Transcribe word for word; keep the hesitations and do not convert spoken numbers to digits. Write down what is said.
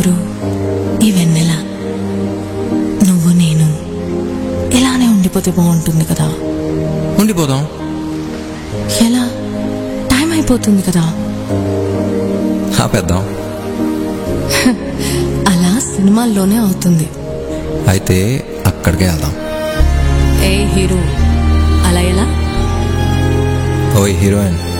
ఎవరు ఈ వెన్నెల? నువ్వు నేను ఇలానే ఉండిపోతే బాగుంటుంది కదా. ఉండిపోదాం. ఎలా? టైం అయిపోతుంది కదా. ఆపేద్దాం. అలా సినిమాల్లోనే అవుతుంది. అయితే అక్కడికే వెళ్దాం. ఏ హీరో, అలా ఎలా? ఓయ్ హీరోయిన్,